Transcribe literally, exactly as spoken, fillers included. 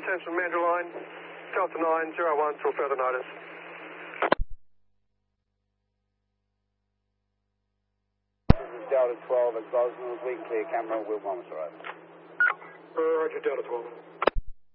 Attention, Mandra Line, Delta nine zero one till further notice. This is Delta twelve at Gosnells. We clear camera, we'll monitor it. Roger, Delta twelve.